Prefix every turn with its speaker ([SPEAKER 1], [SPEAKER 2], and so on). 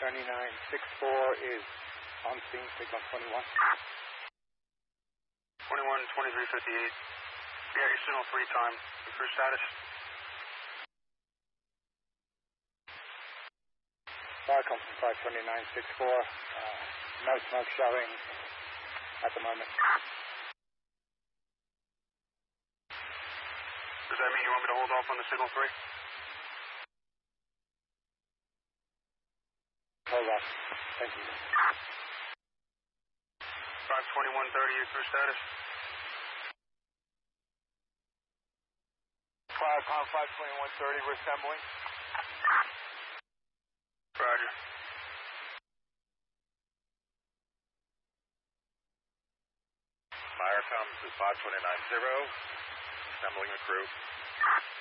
[SPEAKER 1] 52964 is on scene, signal 21.
[SPEAKER 2] 21, 2358. Yeah, your signal 3 time. Crew status?
[SPEAKER 1] Falcon from 52964. No smoke showing at the moment.
[SPEAKER 2] Does that mean you want me to hold off on the signal 3?
[SPEAKER 1] Hold off. Thank you.
[SPEAKER 2] 52130, your crew status?
[SPEAKER 3] 52130, we're assembling.
[SPEAKER 2] Roger.
[SPEAKER 4] Fire comes to 5290, assembling the crew.